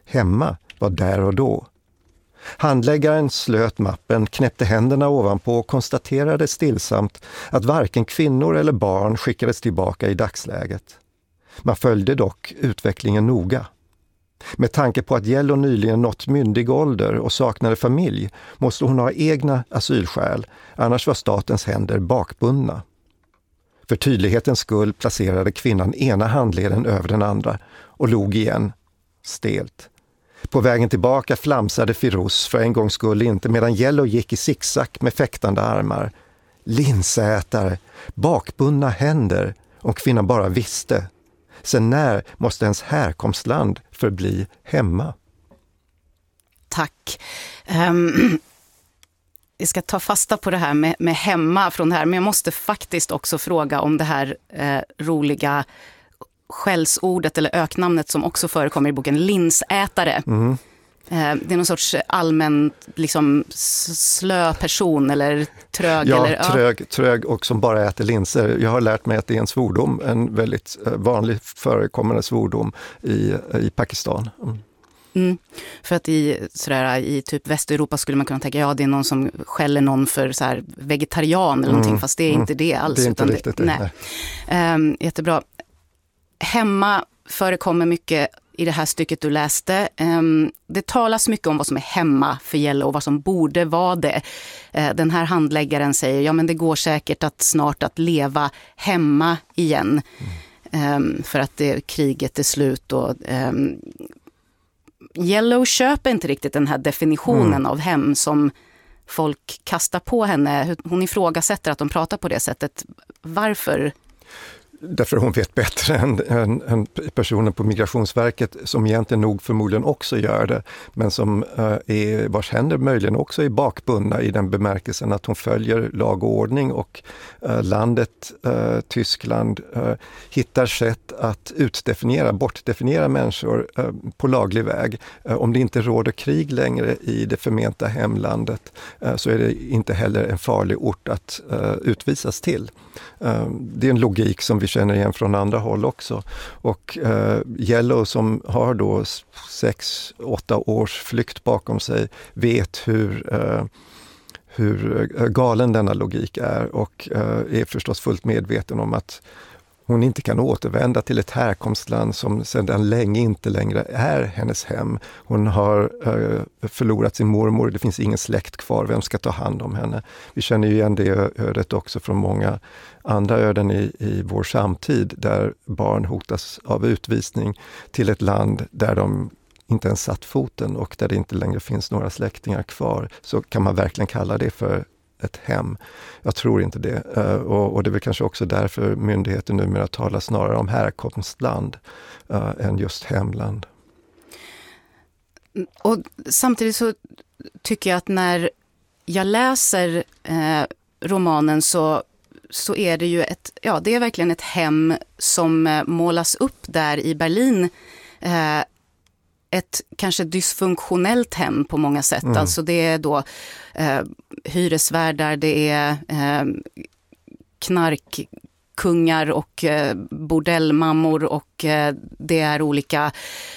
hemma var där och då. Handläggaren slöt mappen, knäppte händerna ovanpå och konstaterade stillsamt att varken kvinnor eller barn skickades tillbaka i dagsläget. Man följde dock utvecklingen noga. Med tanke på att Yellow nyligen nått myndig ålder och saknade familj måste hon ha egna asylskäl, annars var statens händer bakbundna. För tydlighetens skull placerade kvinnan ena handleden över den andra och log igen, stelt. På vägen tillbaka flamsade Firouz för en gångs skull inte medan Yellow gick i zigzag med fäktande armar. Linsätare, bakbundna händer, om kvinnan bara visste. Sen när måste ens härkomstland förbli hemma? Tack. Jag ska ta fasta på det här med hemma från det här, men jag måste faktiskt också fråga om det här roliga skällsordet eller öknamnet som också förekommer i boken, linsätare. Mm. Det är någon sorts allmän liksom, slö person eller trög. Ja, eller, trög och som bara äter linser. Jag har lärt mig att det är en svordom, en väldigt vanligt förekommande svordom i Pakistan. Mm. Mm. För att i typ Västeuropa skulle man kunna tänka det är någon som skäller någon för så här, vegetarian eller någonting, fast det är inte det alls. Det är inte riktigt det. Nej. Jättebra. Hemma förekommer mycket i det här stycket du läste. Det talas mycket om vad som är hemma för Yellow och vad som borde vara det. Den här handläggaren säger, men det går säkert snart att leva hemma igen. För att kriget är slut och Yellow köper inte riktigt den här definitionen av hem som folk kastar på henne. Hon ifrågasätter att de pratar på det sättet. Varför? Därför hon vet bättre än personen på Migrationsverket som egentligen nog förmodligen också gör det, men som vars händer möjligen också är bakbundna i den bemärkelsen att hon följer lag och ordning och landet Tyskland hittar sätt att bortdefiniera människor på laglig väg. Om det inte råder krig längre i det förmenta hemlandet så är det inte heller en farlig ort att utvisas till. Det är en logik som vi känner igen från andra håll också. Och Yellow som har då 6-8 års flykt bakom sig vet hur galen denna logik är och är förstås fullt medveten om att hon inte kan återvända till ett härkomstland som sedan länge inte längre är hennes hem. Hon har förlorat sin mormor, det finns ingen släkt kvar, vem ska ta hand om henne? Vi känner ju igen det ödet också från många andra öden i vår samtid där barn hotas av utvisning till ett land där de inte ens satt foten och där det inte längre finns några släktingar kvar. Så kan man verkligen kalla det för ett hem. Jag tror inte det. Och det är väl kanske också därför myndigheten numera talar snarare om härkomstland än just hemland. Och samtidigt så tycker jag att när jag läser romanen så är det ju det är verkligen ett hem som målas upp där i Berlin. Ett kanske dysfunktionellt hem på många sätt. Alltså det är då hyresvärdar, det är knarkkungar och bordellmammor och det är olika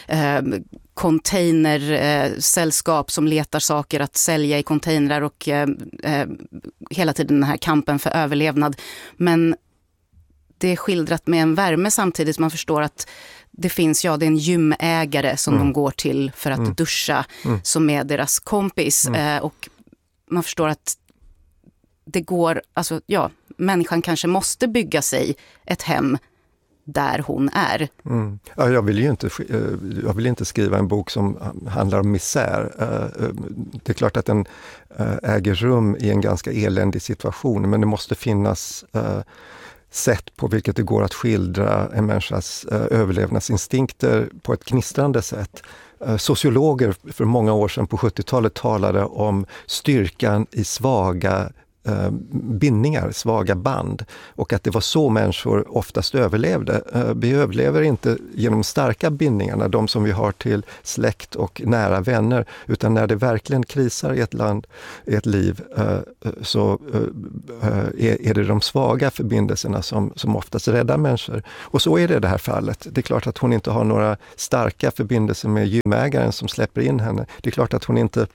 containersällskap som letar saker att sälja i containrar och hela tiden den här kampen för överlevnad. Men det är skildrat med en värme samtidigt som man förstår att det finns, det är en gymägare som de går till för att duscha som är deras kompis. Och man förstår att det går, människan kanske måste bygga sig ett hem där hon är. Ja, jag vill inte skriva en bok som handlar om misär. Det är klart att den äger rum i en ganska eländig situation, men det måste finnas sätt på vilket det går att skildra en människas överlevnadsinstinkter på ett gnistrande sätt. Sociologer för många år sedan på 70-talet talade om styrkan i svaga bindningar, svaga band, och att det var så människor oftast överlevde. Vi överlever inte genom starka bindningarna, de som vi har till släkt och nära vänner, utan när det verkligen krisar i ett land, i ett liv, så är det de svaga förbindelserna som oftast räddar människor. Och så är det i det här fallet. Det är klart att hon inte har några starka förbindelser med gymägaren som släpper in henne. Det är klart att hon inte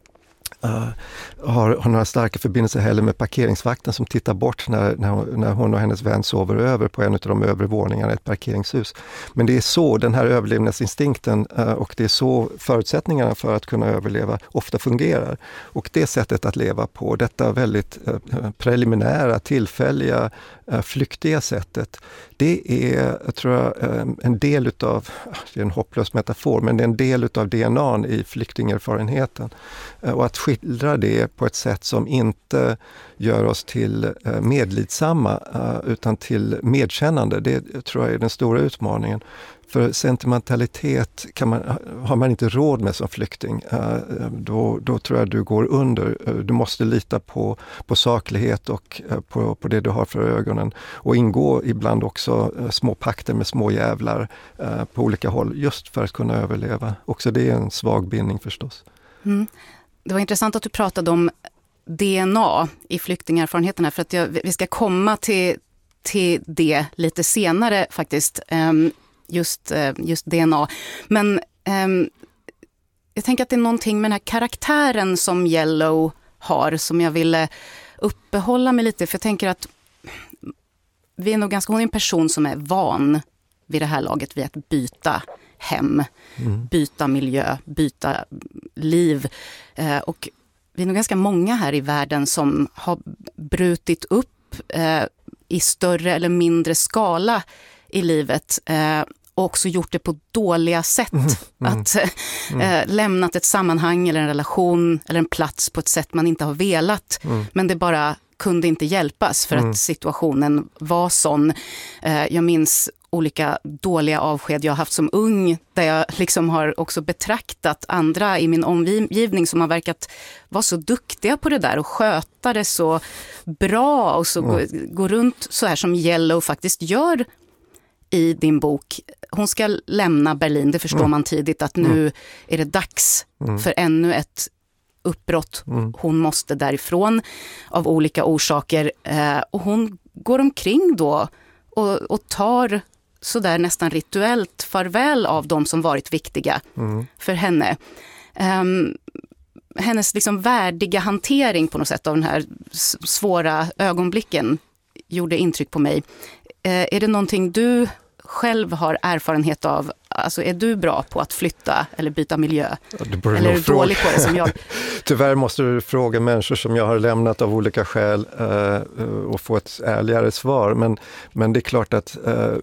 har några starka förbindelser heller med parkeringsvakten som tittar bort när hon och hennes vän sover över på en av de övre våningarna i ett parkeringshus. Men det är så den här överlevnadsinstinkten och det är så förutsättningarna för att kunna överleva ofta fungerar. Och det sättet att leva på, detta väldigt preliminära, tillfälliga, flyktiga sättet, det är, jag tror, en del utav, det är en hopplös metafor, men det är en del utav DNA:n i flyktingerfarenheten. Och att skildra det på ett sätt som inte gör oss till medlidsamma utan till medkännande, det tror jag är den stora utmaningen. För sentimentalitet har man inte råd med som flykting. Då tror jag du går under. Du måste lita på saklighet och på det du har för ögonen. Och ingå ibland också små pakter med små jävlar på olika håll, just för att kunna överleva. Också det är en svag bindning förstås. Mm. Det var intressant att du pratade om DNA i flyktingerfarenheterna, för att vi ska komma till det lite senare faktiskt. Just DNA. Men jag tänker att det är någonting med den här karaktären som Yellow har som jag ville uppehålla mig lite. För jag tänker att hon är en person som är van vid det här laget vid att byta hem, byta miljö, byta liv. Och vi är nog ganska många här i världen som har brutit upp i större eller mindre skala i livet och också gjort det på dåliga sätt. Att lämnat ett sammanhang eller en relation eller en plats på ett sätt man inte har velat. Men det bara kunde inte hjälpas för att situationen var sån. Jag minns olika dåliga avsked jag har haft som ung, där jag liksom har också betraktat andra i min omgivning som har verkat vara så duktiga på det där och sköta det så bra och så gå runt så här som Yellow faktiskt gör i din bok. Hon ska lämna Berlin, det förstår man tidigt att nu är det dags för ännu ett uppbrott. Hon måste därifrån av olika orsaker och hon går omkring då och tar så där nästan rituellt farväl av de som varit viktiga för henne. Hennes liksom värdiga hantering på något sätt av den här svåra ögonblicken gjorde intryck på mig. Är det någonting du själv har erfarenhet av? Alltså är du bra på att flytta eller byta miljö? Eller är du dålig på det som jag? Tyvärr måste du fråga människor som jag har lämnat av olika skäl och få ett ärligare svar. Men det är klart att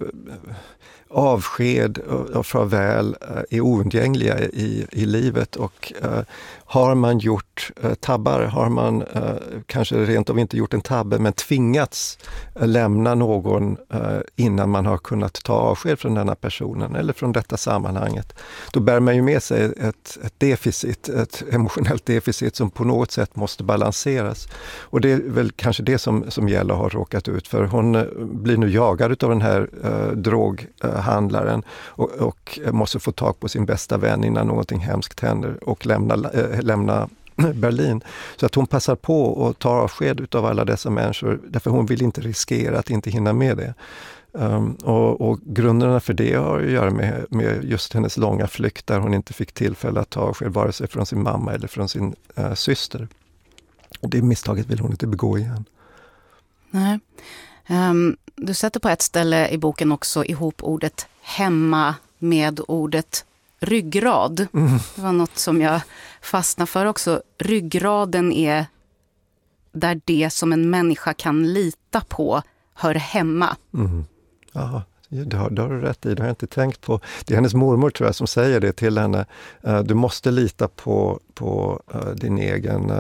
avsked och farväl är oundgängliga i livet, och har man gjort tabbar, har man kanske rent av inte gjort en tabbe men tvingats lämna någon innan man har kunnat ta avsked från denna personen eller från detta sammanhanget, då bär man ju med sig ett deficit, ett emotionellt deficit som på något sätt måste balanseras. Och det är väl kanske det som Yellow har råkat ut för. Hon blir nu jagad av den här droghandlaren och måste få tag på sin bästa vän innan någonting hemskt händer och lämna Berlin. Så att hon passar på att ta avsked av alla dessa människor, därför hon vill inte riskera att inte hinna med det. Och grunderna för det har att göra med just hennes långa flykt, där hon inte fick tillfälle att ta avsked vare sig från sin mamma eller från sin syster. Och det misstaget vill hon inte begå igen. Nej. Du sätter på ett ställe i boken också ihop ordet hemma med ordet ryggrad. Det var något som jag fastnade för också. Ryggraden är där det som en människa kan lita på hör hemma. Ja, det har du rätt i. Det har jag inte tänkt på. Det är hennes mormor, tror jag, som säger det till henne. Du måste lita på din egen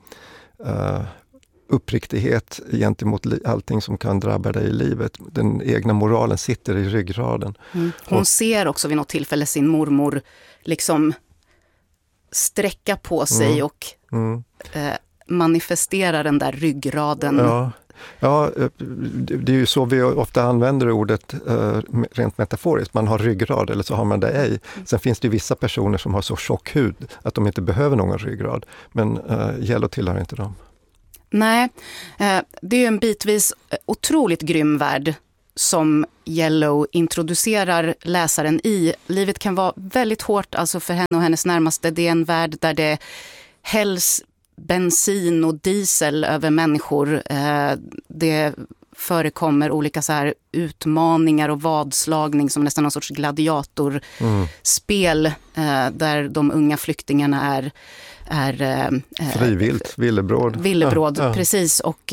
uppriktighet gentemot allting som kan drabba dig i livet. Den egna moralen sitter i ryggraden. Hon ser också vid något tillfälle sin mormor liksom sträcka på sig och manifesterar den där ryggraden. Ja, det är ju så vi ofta använder ordet rent metaforiskt. Man har ryggrad eller så har man det ej. Sen finns det ju vissa personer som har så tjock hud att de inte behöver någon ryggrad. Men Yellow tillhör inte dem. Nej, det är ju en bitvis otroligt grym värld som Yellow introducerar läsaren i. Livet kan vara väldigt hårt alltså för henne och hennes närmaste. Det är en värld där det hälls bensin och diesel över människor. Det förekommer olika så här utmaningar och vadslagning som nästan någon sorts gladiatorspel där de unga flyktingarna är frivilt, villebråd. Precis. Och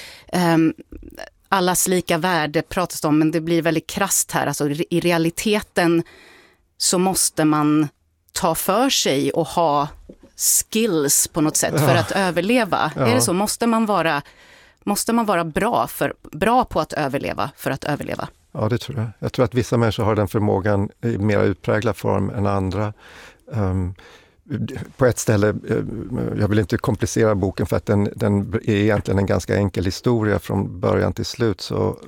allas lika värde pratas om, men det blir väldigt krasst här. Alltså, i realiteten så måste man ta för sig och ha skills på något sätt för att överleva. Är det så? Måste man vara bra på att överleva för att överleva? Ja, det tror jag. Jag tror att vissa människor har den förmågan i mer utpräglad form än andra. På ett ställe, jag vill inte komplicera boken för att den är egentligen en ganska enkel historia från början till slut, så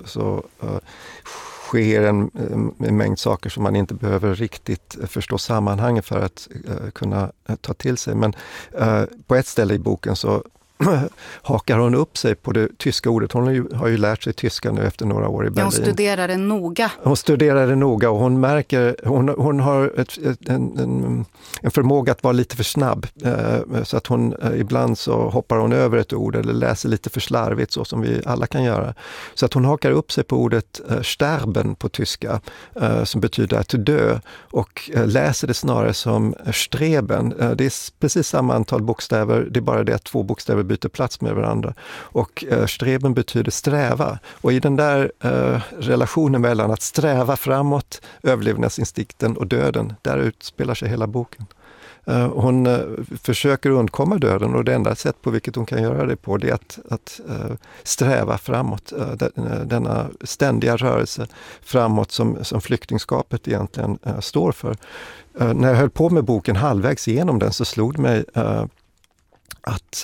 sker en mängd saker som man inte behöver riktigt förstå sammanhanget för att kunna ta till sig. Men på ett ställe i boken så hakar hon upp sig på det tyska ordet. Hon har ju lärt sig tyska nu efter några år i Berlin. Hon studerar det noga. Hon studerar det noga och hon märker, hon har en förmåga att vara lite för snabb. Så att hon ibland så hoppar hon över ett ord eller läser lite för slarvigt, så som vi alla kan göra. Så att hon hakar upp sig på ordet sterben på tyska, som betyder att dö, och läser det snarare som streben. Det är precis samma antal bokstäver, det är bara det att 2 bokstäver byter plats med varandra. Och streben betyder sträva. Och i den där relationen mellan att sträva framåt, överlevnadsinstinkten och döden, där utspelar sig hela boken. Hon försöker undkomma döden, och det enda sätt på vilket hon kan göra det på, det är att sträva framåt. Denna ständiga rörelse framåt som flyktingskapet egentligen står för. När jag höll på med boken halvvägs igenom den så slog det mig att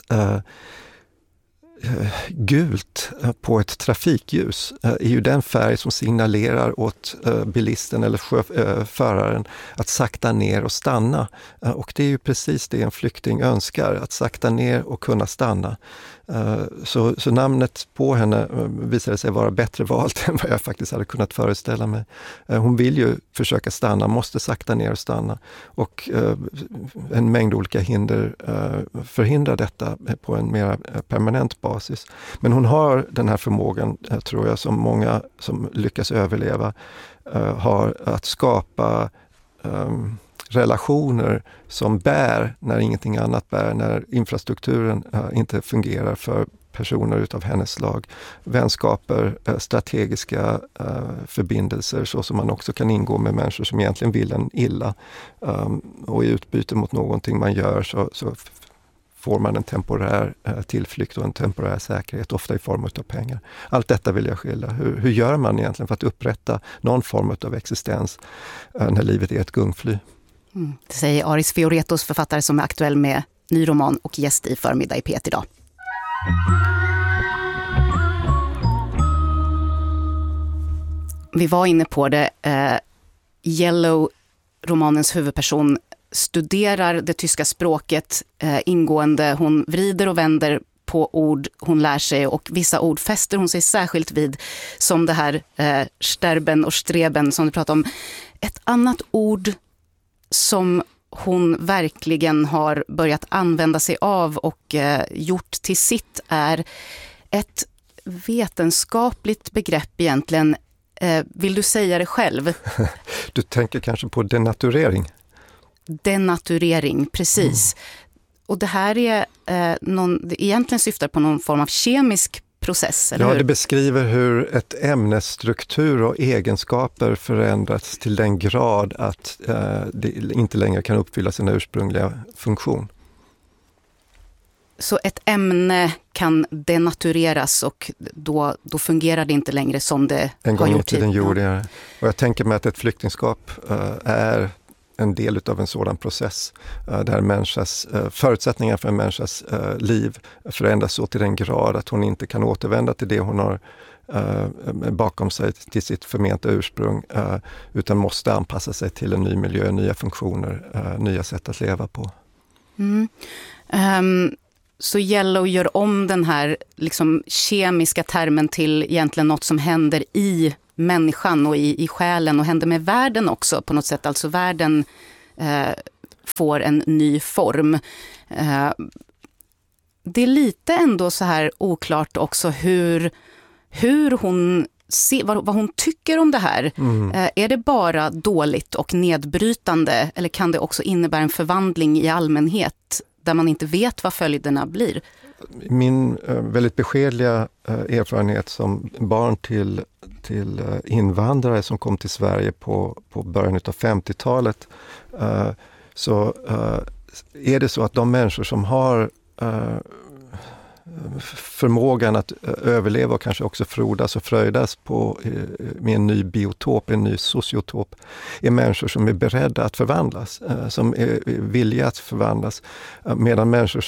gult på ett trafikljus är ju den färg som signalerar åt bilisten eller föraren att sakta ner och stanna. Och det är ju precis det en flykting önskar, att sakta ner och kunna stanna. Så namnet på henne visade sig vara bättre valt än vad jag faktiskt hade kunnat föreställa mig. Hon vill ju försöka stanna, måste sakta ner och stanna. Och en mängd olika hinder förhindrar detta på en mer permanent basis. Men hon har den här förmågan, tror jag, som många som lyckas överleva har, att skapa relationer som bär när ingenting annat bär, när infrastrukturen inte fungerar för personer utav hennes slag. Vänskaper, strategiska förbindelser, så som man också kan ingå med människor som egentligen vill en illa. Och i utbyte mot någonting man gör så får man en temporär tillflykt och en temporär säkerhet, ofta i form av pengar. Allt detta vill jag skildra. Hur gör man egentligen för att upprätta någon form av existens när livet är ett gungfly? Det säger Aris Fioretos, författare som är aktuell med ny roman och gäst i Förmiddag i P1 idag. Vi var inne på det. Yellow, romanens huvudperson, studerar det tyska språket ingående. Hon vrider och vänder på ord hon lär sig, och vissa ord fäster hon sig särskilt vid, som det här sterben och streben som du pratade om. Ett annat ord som hon verkligen har börjat använda sig av och gjort till sitt är ett vetenskapligt begrepp egentligen. Vill du säga det själv? Du tänker kanske på denaturering? Denaturering, precis. Och det här är det egentligen syftar på någon form av kemisk process, eller hur? Ja, det beskriver hur ett ämnesstruktur och egenskaper förändras till den grad att det inte längre kan uppfylla sin ursprungliga funktion. Så ett ämne kan denatureras och då fungerar det inte längre som det en har gång gjort i tiden gjorde det. Och jag tänker mig att ett flyktingskap är en del av en sådan process där förutsättningar för en människas liv förändras så till den grad att hon inte kan återvända till det hon har bakom sig, till sitt förmenta ursprung, utan måste anpassa sig till en ny miljö, nya funktioner, nya sätt att leva på. Så Yellow gör om den här liksom kemiska termen till egentligen något som händer i människan och i själen, och händer med världen också på något sätt. Alltså världen får en ny form. Det är lite ändå så här oklart också hur hon vad hon tycker om det här. Är det bara dåligt och nedbrytande, eller kan det också innebära en förvandling i allmänhet där man inte vet vad följderna blir? Min väldigt beskedliga erfarenhet som barn till invandrare som kom till Sverige på början av 50-talet, så är det så att de människor som har förmågan att överleva och kanske också frodas och fröjdas med en ny biotop, en ny sociotop, är människor som är beredda att förvandlas, som är villiga att förvandlas, medan människor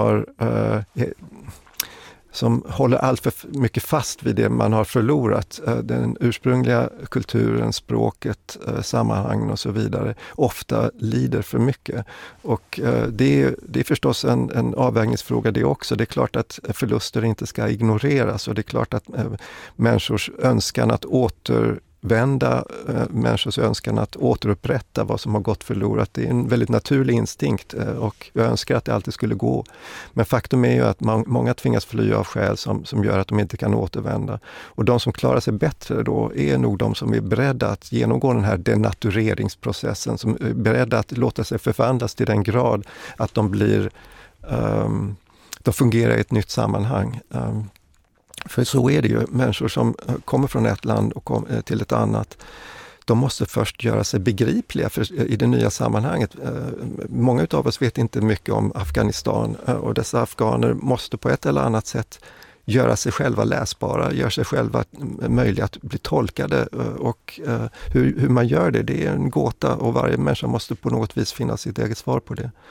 som håller allt för mycket fast vid det man har förlorat, den ursprungliga kulturen, språket, sammanhangen och så vidare, ofta lider för mycket. Och det är förstås en avvägningsfråga det också. Det är klart att förluster inte ska ignoreras, och det är klart att människors önskan att människors önskan att återupprätta vad som har gått förlorat, det är en väldigt naturlig instinkt, och jag önskar att det alltid skulle gå. Men faktum är ju att många tvingas fly av skäl som gör att de inte kan återvända. Och de som klarar sig bättre då är nog de som är beredda att genomgå den här denatureringsprocessen, som är beredda att låta sig förvandlas till den grad att de fungerar i ett nytt sammanhang. För så är det ju. Människor som kommer från ett land och till ett annat, de måste först göra sig begripliga i det nya sammanhanget. Många av oss vet inte mycket om Afghanistan, och dessa afghaner måste på ett eller annat sätt göra sig själva läsbara, göra sig själva möjliga att bli tolkade, och hur man gör det är en gåta, och varje människa måste på något vis finna sitt eget svar på det.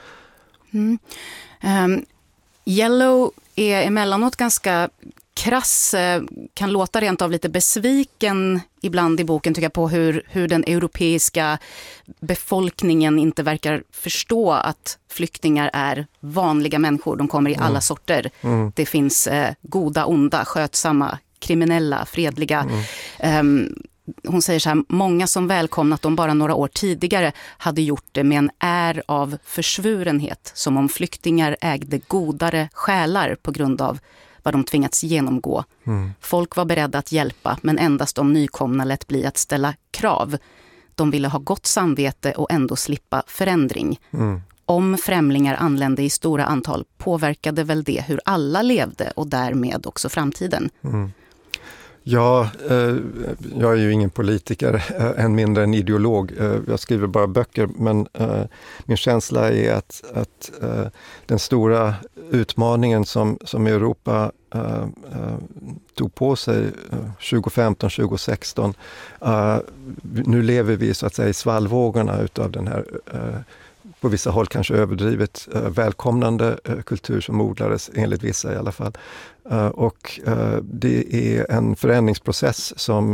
Yellow är emellanåt ganska krass, kan låta rent av lite besviken ibland i boken, tycker jag, på hur den europeiska befolkningen inte verkar förstå att flyktingar är vanliga människor. De kommer i alla sorter. Det finns goda, onda, skötsamma, kriminella, fredliga. Hon säger så här: många som välkomnat dem bara några år tidigare hade gjort det med en är av försvurenhet, som om flyktingar ägde godare själar på grund av vad de tvingats genomgå. Folk var beredda att hjälpa, men endast de nykomna lät bli att ställa krav. De ville ha gott samvete och ändå slippa förändring. Om främlingar anlände i stora antal påverkade väl det hur alla levde, och därmed också framtiden. Ja, jag är ju ingen politiker, än mindre en ideolog. Jag skriver bara böcker, men min känsla är att den stora utmaningen som Europa tog på sig 2015-2016, nu lever vi så att säga i svallvågorna utav den här på vissa håll kanske överdrivet välkomnande kultur som odlades, enligt vissa i alla fall. Och det är en förändringsprocess som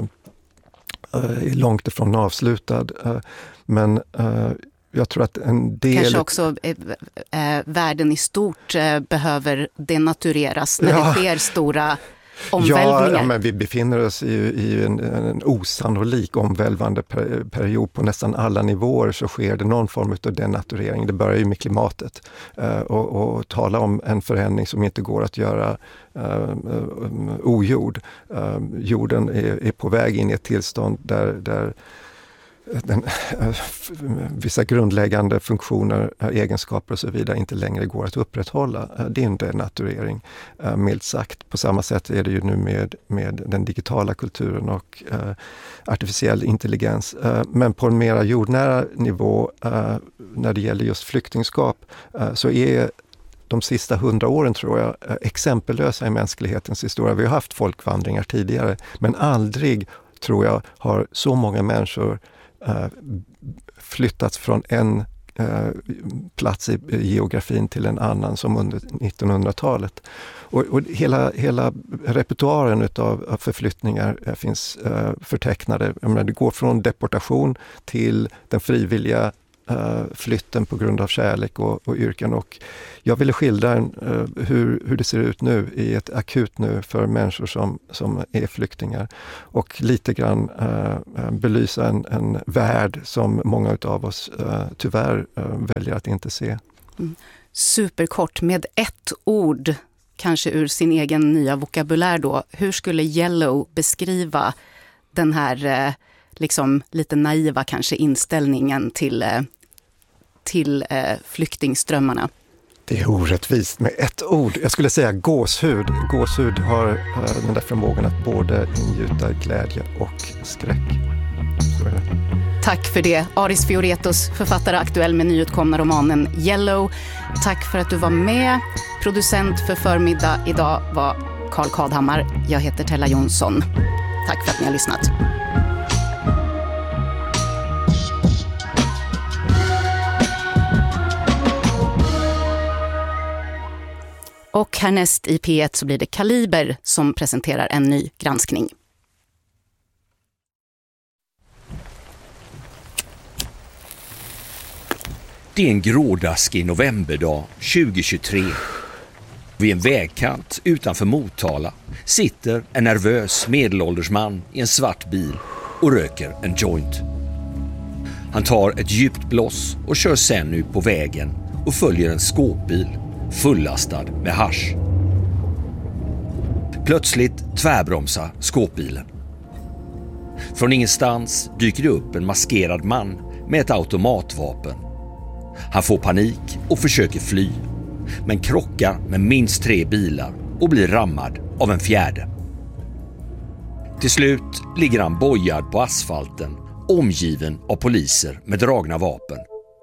är långt ifrån avslutad. Men jag tror att en del... Kanske också världen i stort behöver denatureras när det sker stora omvälvningar. Ja, men vi befinner oss i en osannolik omvälvande period. På nästan alla nivåer så sker det någon form av denaturering. Det börjar ju med klimatet. Och tala om en förändring som inte går att göra ogjord. Jorden är på väg in i ett tillstånd där vissa grundläggande funktioner, egenskaper och så vidare inte längre går att upprätthålla. Det är en denaturering, milt sagt. På samma sätt är det ju nu med den digitala kulturen och artificiell intelligens. Men på en mera jordnära nivå, när det gäller just flyktingskap, så är de sista 100 åren, tror jag, exempellösa i mänsklighetens historia. Vi har haft folkvandringar tidigare, men aldrig, tror jag, har så många människor flyttats från en plats i geografin till en annan som under 1900-talet. Och hela repertoaren utav förflyttningar finns förtecknade. Jag menar, det går från deportation till den frivilliga flytten på grund av kärlek och yrken. Och jag ville skildra hur det ser ut nu i ett akut nu för människor som är flyktingar. Och lite grann belysa en värld som många utav oss tyvärr väljer att inte se. Superkort, med ett ord, kanske ur sin egen nya vokabulär då. Hur skulle Yellow beskriva den här liksom lite naiva kanske inställningen till flyktingströmmarna? Det är orättvist med ett ord. Jag skulle säga gåshud. Gåshud har den där förmågan att både ingjuta glädje och skräck. Så är det. Tack för det. Aris Fioretos, författare aktuell med nyutkomna romanen Yellow. Tack för att du var med. Producent för förmiddag idag var Carl Kadhammar. Jag heter Tella Jonsson. Tack för att ni har lyssnat. Och härnäst i P1 så blir det Kaliber som presenterar en ny granskning. Det är en grådaskig novemberdag 2023. Vid en vägkant utanför Motala sitter en nervös medelålders man i en svart bil och röker en joint. Han tar ett djupt blås och kör sen ut på vägen och följer en skåpbil fullastad med hasch. Plötsligt tvärbromsar skåpbilen. Från ingenstans dyker det upp en maskerad man med ett automatvapen. Han får panik och försöker fly, men krockar med minst 3 bilar och blir rammad av en fjärde. Till slut ligger han bojad på asfalten, omgiven av poliser med dragna vapen.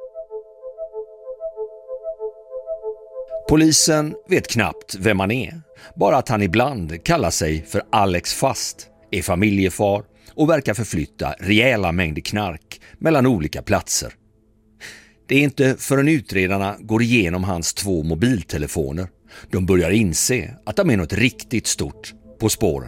Polisen vet knappt vem han är, bara att han ibland kallar sig för Alex Fast, är familjefar och verkar förflytta rejäla mängder knark mellan olika platser. Det är inte förrän utredarna går igenom hans 2 mobiltelefoner de börjar inse att de är något riktigt stort på spåren.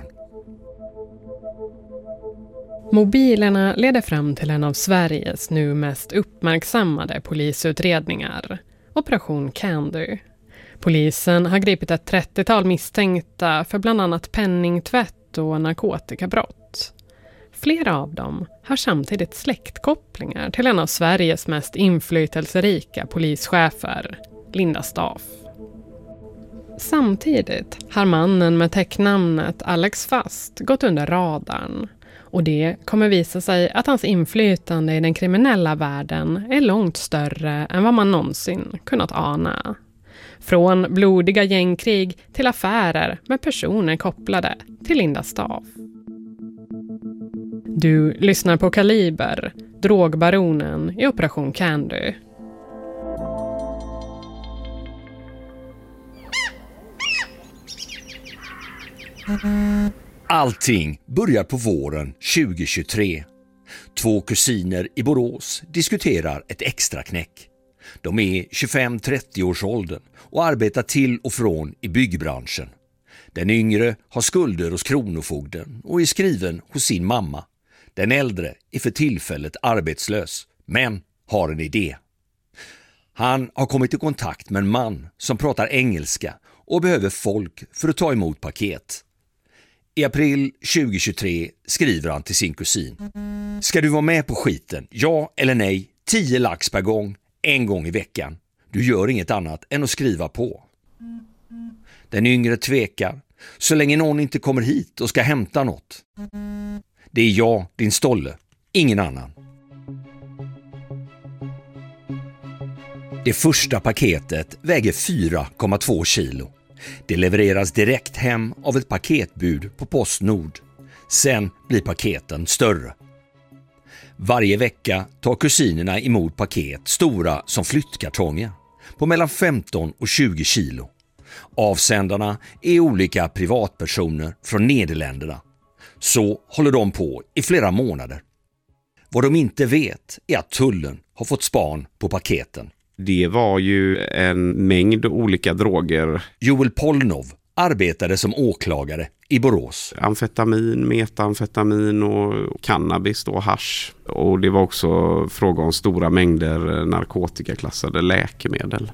Mobilerna leder fram till en av Sveriges nu mest uppmärksammade polisutredningar, Operation Candy. Polisen har gripit ett 30-tal misstänkta för bland annat penningtvätt och narkotikabrott. Flera av dem har samtidigt släktkopplingar till en av Sveriges mest inflytelserika polischefer, Linda Staaf. Samtidigt har mannen med täcknamnet Alex Fast gått under radarn, och det kommer visa sig att hans inflytande i den kriminella världen är långt större än vad man någonsin kunnat ana. Från blodiga gängkrig till affärer med personer kopplade till Linda Staaf. Du lyssnar på Kaliber, drogbaronen i Operation Candy. Allting börjar på våren 2023. 2 kusiner i Borås diskuterar ett extra knäck. De är 25-30 års åldern och arbetar till och från i byggbranschen. Den yngre har skulder hos kronofogden och är skriven hos sin mamma. Den äldre är för tillfället arbetslös, men har en idé. Han har kommit i kontakt med en man som pratar engelska och behöver folk för att ta emot paket. I april 2023 skriver han till sin kusin. Ska du vara med på skiten? Ja eller nej? 10 lax per gång, 1 gång i veckan. Du gör inget annat än att skriva på. Den yngre tvekar, så länge någon inte kommer hit och ska hämta något. Det är jag, din stolle, ingen annan. Det första paketet väger 4,2 kilo. Det levereras direkt hem av ett paketbud på Postnord. Sen blir paketen större. Varje vecka tar kusinerna emot paket stora som flyttkartonger på mellan 15 och 20 kilo. Avsändarna är olika privatpersoner från Nederländerna. Så håller de på i flera månader. Vad de inte vet är att tullen har fått span på paketen. Det var ju en mängd olika droger. Joel Polnov arbetade som åklagare i Borås. Amfetamin, metamfetamin och cannabis då, hasch. Och det var också fråga om stora mängder narkotikaklassade läkemedel.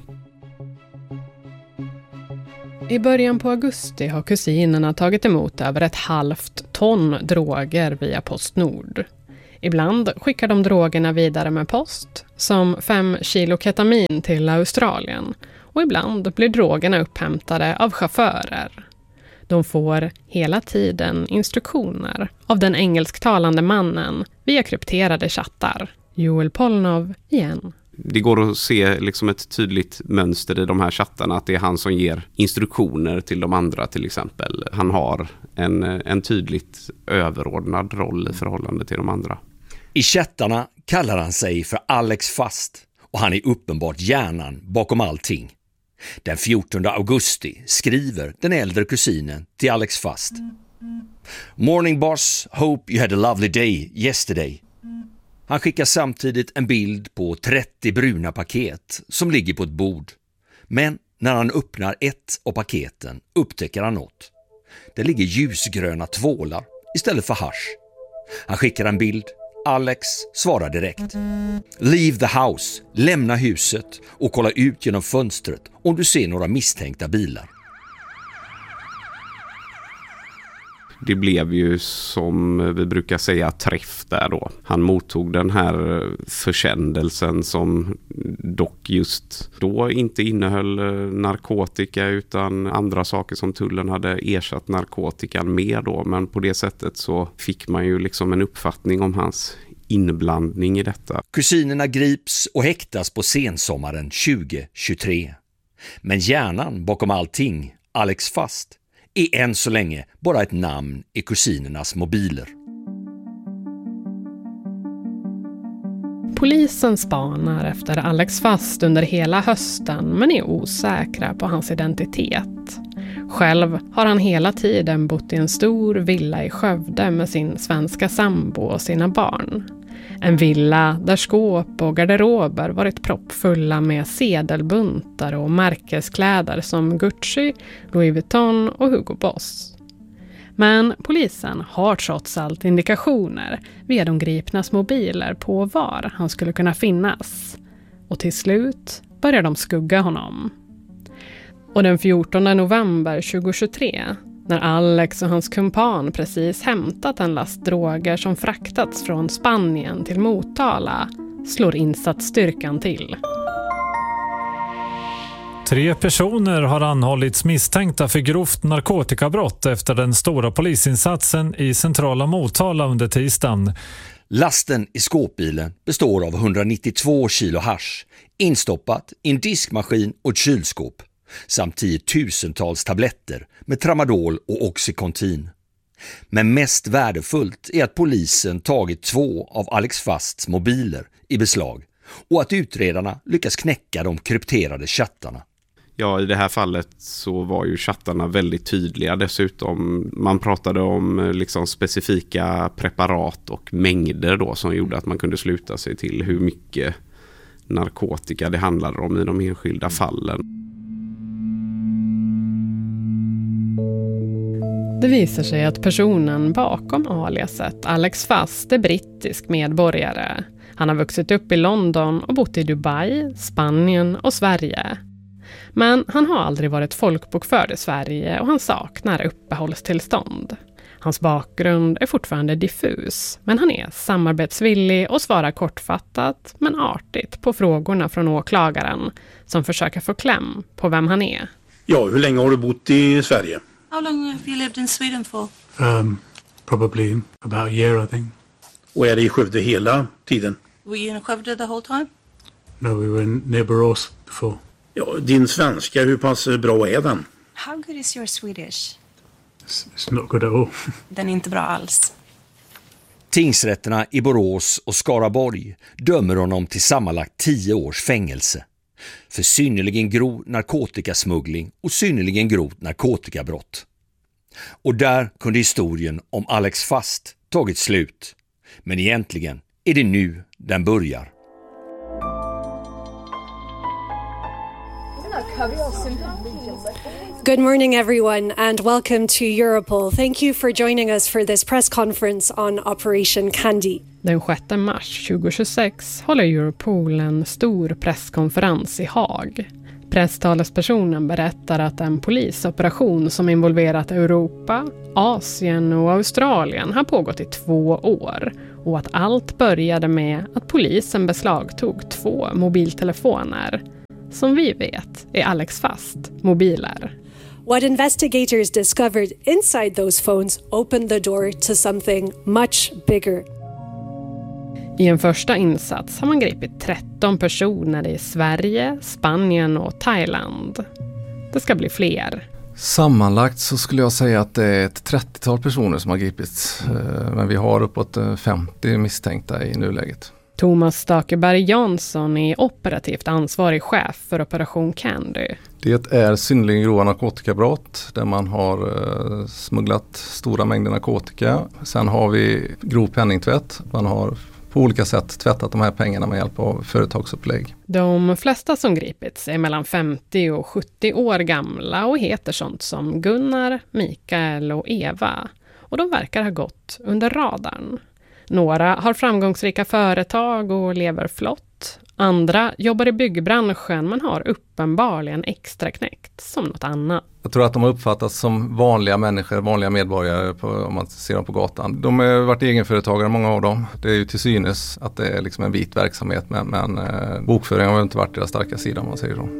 I början på augusti har kusinerna tagit emot över 1,5 ton droger via Postnord. Ibland skickar de drogerna vidare med post, som 5 kilo ketamin till Australien. Och ibland blir drogerna upphämtade av chaufförer. De får hela tiden instruktioner av den engelsktalande mannen via krypterade chattar. Joel Polnov igen. Det går att se liksom ett tydligt mönster i de här chattarna, att det är han som ger instruktioner till de andra till exempel. Han har en tydligt överordnad roll i förhållande till de andra. I chattarna kallar han sig för Alex Fast och han är uppenbart hjärnan bakom allting. Den 14 augusti skriver den äldre kusinen till Alex Fast. Morning boss, hope you had a lovely day yesterday. Han skickar samtidigt en bild på 30 bruna paket som ligger på ett bord. Men när han öppnar ett av paketen upptäcker han något. Det ligger ljusgröna tvålar istället för hasch. Han skickar en bild. Alex svarar direkt. Leave the house, lämna huset och kolla ut genom fönstret om du ser några misstänkta bilar. Det blev ju, som vi brukar säga, träff där då. Han mottog den här försändelsen som dock just då inte innehöll narkotika utan andra saker som tullen hade ersatt narkotikan med då. Men på det sättet så fick man ju liksom en uppfattning om hans inblandning i detta. Kusinerna grips och häktas på sensommaren 2023. Men hjärnan bakom allting, Alex Fast, är än så länge bara ett namn i kusinernas mobiler. Polisen spanar efter Alex Fast under hela hösten men är osäkra på hans identitet. Själv har han hela tiden bott i en stor villa i Skövde med sin svenska sambo och sina barn. En villa där skåp och garderober varit proppfulla med sedelbuntar och märkeskläder som Gucci, Louis Vuitton och Hugo Boss. Men polisen har trots allt indikationer via de gripnas mobiler på var han skulle kunna finnas. Och till slut börjar de skugga honom. Och den 14 november 2023, när Alex och hans kumpan precis hämtat en last droger som fraktats från Spanien till Motala, slår insatsstyrkan till. 3 personer har anhållits misstänkta för grovt narkotikabrott efter den stora polisinsatsen i centrala Motala under tisdagen. Lasten i skåpbilen består av 192 kilo hasch, instoppat i en diskmaskin och ett kylskåp, samt 10-tusentals tabletter med tramadol och oxycontin. Men mest värdefullt är att polisen tagit 2 av Alex Fasts mobiler i beslag och att utredarna lyckas knäcka de krypterade chattarna. Ja, i det här fallet så var ju chattarna väldigt tydliga. Dessutom, man pratade om liksom specifika preparat och mängder då som gjorde att man kunde sluta sig till hur mycket narkotika det handlade om i de enskilda fallen. Det visar sig att personen bakom aliaset, Alex Fast, är brittisk medborgare. Han har vuxit upp i London och bott i Dubai, Spanien och Sverige. Men han har aldrig varit folkbokförd i Sverige och han saknar uppehållstillstånd. Hans bakgrund är fortfarande diffus, men han är samarbetsvillig och svarar kortfattat men artigt på frågorna från åklagaren som försöker få kläm på vem han är. Ja, hur länge har du bott i Sverige? How long have you lived in Sweden for? Probably about a year, I think. Och är det i Skövde hela tiden? Were you in Skövde the whole time? No, we were near Borås before. Ja, din svenska, hur pass bra är den? How good is your Swedish? It's not good at all. Den är inte bra alls. Tingsrätterna i Borås och Skaraborg dömer honom till sammanlagt 10 års fängelse för synnerligen grov narkotikasmuggling och synnerligen grovt narkotikabrott. Och där kunde historien om Alex Fast tagit slut. Men egentligen är det nu den börjar. Good morning, everyone, and welcome to Europol. Thank you for joining us for this press conference on Operation Candy. Den 6 mars 2026 håller Europol en stor presskonferens i Haag. Presstalespersonen berättar att en polisoperation som involverat Europa, Asien och Australien har pågått i 2 år och att allt började med att polisen beslagtog 2 mobiltelefoner. Som vi vet är Alex Fast mobiler. What investigators discovered inside those phones opened the door to something much bigger. I en första insats har man gripit 13 personer i Sverige, Spanien och Thailand. Det ska bli fler. Sammanlagt så skulle jag säga att det är ett 30-tal personer som har gripits. Men vi har uppåt 50 misstänkta i nuläget. Thomas Stakeberg Jansson är operativt ansvarig chef för Operation Candy. Det är synnerligen grova narkotikabrott där man har smugglat stora mängder narkotika. Sen har vi grov penningtvätt. Man har på olika sätt tvättat de här pengarna med hjälp av företagsupplägg. De flesta som gripits är mellan 50 och 70 år gamla och heter sånt som Gunnar, Mikael och Eva. Och de verkar ha gått under radarn. Några har framgångsrika företag och lever flott. Andra jobbar i byggbranschen men har uppenbarligen extra knäckt som något annat. Jag tror att de har uppfattats som vanliga människor, vanliga medborgare om man ser dem på gatan. De har varit egenföretagare, många av dem. Det är ju till synes att det är liksom en vit verksamhet men bokföringen har inte varit deras starka sida om man säger så.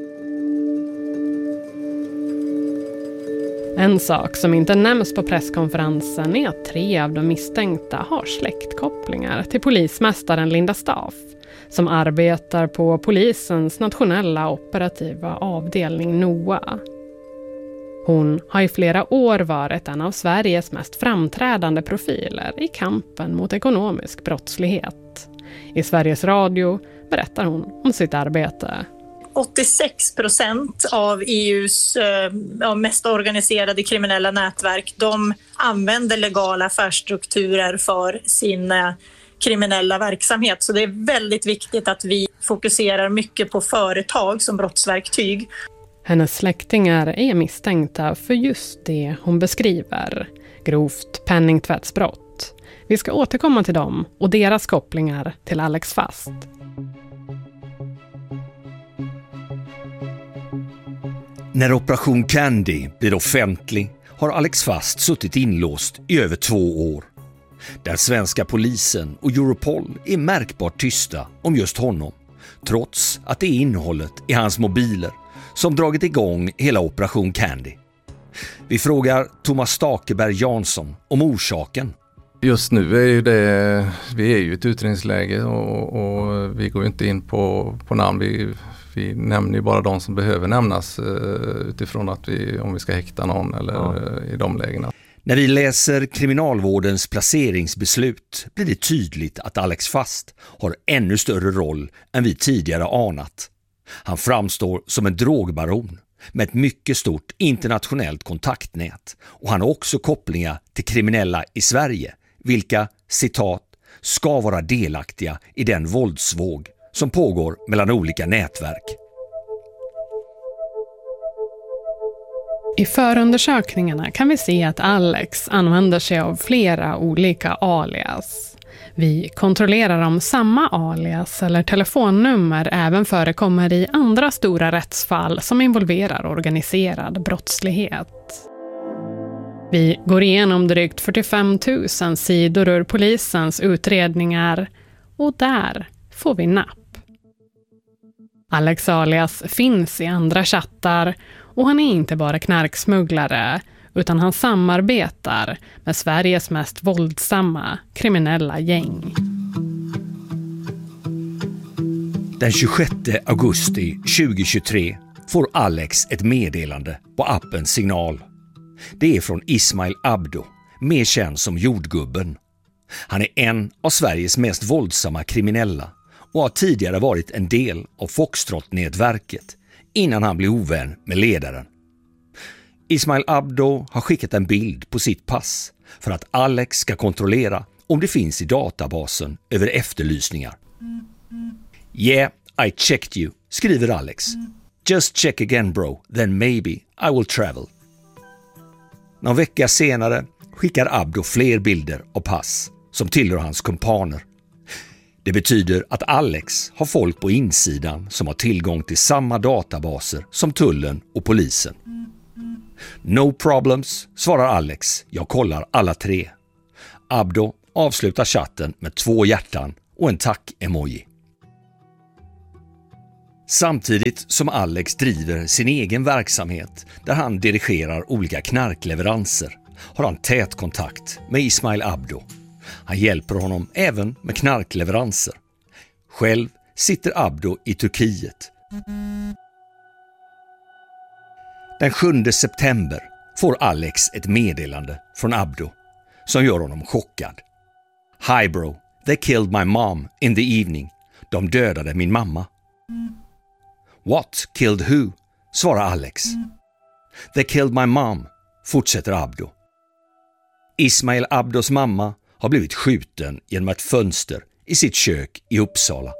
En sak som inte nämns på presskonferensen är att 3 av de misstänkta har släktkopplingar till polismästaren Linda Staff som arbetar på polisens nationella operativa avdelning NOA. Hon har i flera år varit en av Sveriges mest framträdande profiler i kampen mot ekonomisk brottslighet. I Sveriges Radio berättar hon om sitt arbete. 86% av EUs mest organiserade kriminella nätverk, de använder legala affärsstrukturer för sin kriminella verksamhet. Så det är väldigt viktigt att vi fokuserar mycket på företag som brottsverktyg. Hennes släktingar är misstänkta för just det hon beskriver, grovt penningtvättsbrott. Vi ska återkomma till dem och deras kopplingar till Alex Fast. När Operation Candy blir offentlig har Alex Fast suttit inlåst i över 2 år. Den svenska polisen och Europol är märkbart tysta om just honom, trots att det är innehållet i hans mobiler som dragit igång hela Operation Candy. Vi frågar Thomas Stakeberg Jansson om orsaken. Just nu är vi är ju i ett utredningsläge och vi går inte in på namn. Vi nämner ju bara de som behöver nämnas utifrån att om vi ska häkta någon eller i de lägena. När vi läser kriminalvårdens placeringsbeslut blir det tydligt att Alex Fast har ännu större roll än vi tidigare anat. Han framstår som en drogbaron med ett mycket stort internationellt kontaktnät och han har också kopplingar till kriminella i Sverige, vilka, citat, ska vara delaktiga i den våldsvåg som pågår mellan olika nätverk. I förundersökningarna kan vi se att Alex använder sig av flera olika alias. Vi kontrollerar om samma alias eller telefonnummer även förekommer i andra stora rättsfall som involverar organiserad brottslighet. Vi går igenom drygt 45 000 sidor ur polisens utredningar och där får vi napp. Alex alias finns i andra chattar och han är inte bara knarksmugglare utan han samarbetar med Sveriges mest våldsamma kriminella gäng. Den 26 augusti 2023 får Alex ett meddelande på appen Signal. Det är från Ismail Abdo, mer känd som Jordgubben. Han är en av Sveriges mest våldsamma kriminella och har tidigare varit en del av Foxtrot-nätverket innan han blev ovän med ledaren. Ismail Abdo har skickat en bild på sitt pass för att Alex ska kontrollera om det finns i databasen över efterlysningar. Yeah, I checked you, skriver Alex. Just check again bro, then maybe I will travel. Någon vecka senare skickar Abdo fler bilder och pass som tillhör hans kumpaner. Det betyder att Alex har folk på insidan som har tillgång till samma databaser som tullen och polisen. No problems, svarar Alex. Jag kollar alla 3. Abdo avslutar chatten med 2 hjärtan och en tack-emoji. Samtidigt som Alex driver sin egen verksamhet där han dirigerar olika knarkleveranser har han tät kontakt med Ismail Abdo. Han hjälper honom även med knarkleveranser. Själv sitter Abdo i Turkiet. Den 7 september får Alex ett meddelande från Abdo som gör honom chockad. Hi bro, they killed my mom in the evening. De dödade min mamma. What killed who? Svarar Alex. They killed my mom, fortsätter Abdo. Ismail Abdos mamma har blivit skjuten genom ett fönster i sitt kök i Uppsala.